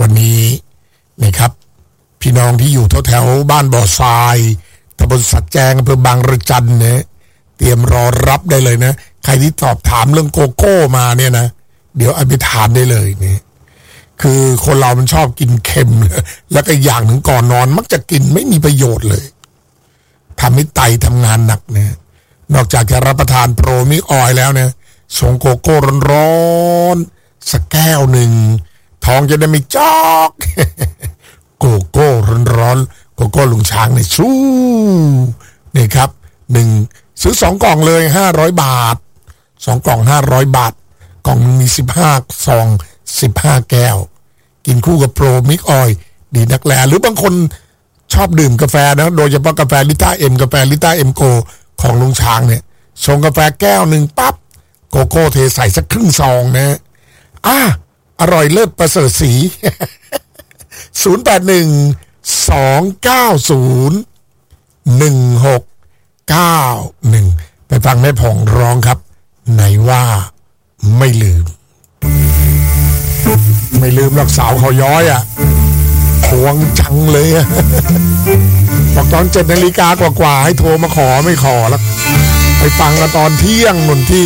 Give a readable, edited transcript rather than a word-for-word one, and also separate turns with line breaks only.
วันนี้นะครับพี่น้องที่อยู่แถวบ้านบ่อทรายตำบลสัดแจงอำเภอบางระจันเนี่ยเตรียมรอรับได้เลยนะใครที่สอบถามเรื่องโกโก้มาเนี่ยนะเดี๋ยวเอาไปทานได้เลยนี่คือคนเรามันชอบกินเค็มแล้วก็อย่างหนึ่งก่อนนอนมักจะกินไม่มีประโยชน์เลยทำให้ไตทำงานหนักเนี่ยนอกจากจะรับประทานโปรมิกออยล์แล้วเนี่ยชงโกโก้ร้อนๆสักแก้วหนึ่งท้องจะได้ไม่จอกโกโก้ร้อนๆโกโก้ลุงช้างเนี่ยชูนี่ครับหนึ่งซื้อ2 กล่องเลย500 บาท2 กล่อง500 บาทกล่องมี15 ซอง15 แก้วกินคู่กับโปรมิกออยล์ดีนักแลหรือบางคนชอบดื่มกาแฟนะโดยเฉพาะกาแฟลิต้าเอ็มกาแฟลิต้าเอ็มโกของลุงช้างเนี่ยชงกาแฟแก้วหนึ่งปั๊บโกโก้เทใส่สักครึ่งซองนะอร่อยเลิศประเสริฐสี0812901691ไปฟังแม่ผ่องร้องครับไหนว่าไม่ลืมหรอกสาวเขาย้อยหวงจังเลยบอกตอน7 นาฬิกากว่าให้โทรมาขอไม่ขอแล้วไปฟังกันตอนเที่ยงนุ่นที่